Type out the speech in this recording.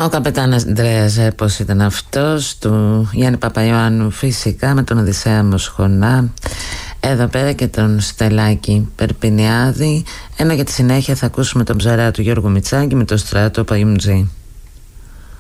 Ο καπετάνας Ανδρέας Έπος ήταν αυτός, του Γιάννη Παπαϊωάννου φυσικά, με τον Οδυσσέα Μοσχονά εδώ πέρα και τον Στελάκη Περπινιάδη. Ενώ για τη συνέχεια θα ακούσουμε τον ψαρά του Γιώργου Μητσάκη με το Στράτο Παϊουμτζή.